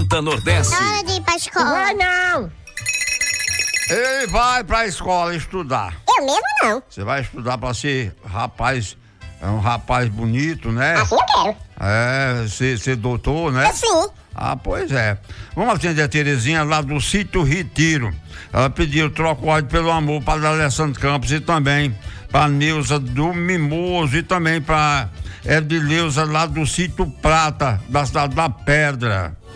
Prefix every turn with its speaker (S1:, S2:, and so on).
S1: 90 Nordeste.
S2: É hora de ir pra escola.
S3: Vai não!
S4: Ele vai pra escola estudar.
S2: Eu mesmo não.
S4: Você vai estudar pra ser rapaz, é um rapaz bonito, né?
S2: Assim eu quero.
S4: É, ser doutor, né?
S2: Sim.
S4: Ah, pois é. Vamos atender a Terezinha lá do Sítio Retiro. Ela pediu troca o ódio pelo amor para Alessandro Campos e também para Neuza do Mimoso e também para Edileuza lá do Sítio Prata, da cidade da Pedra.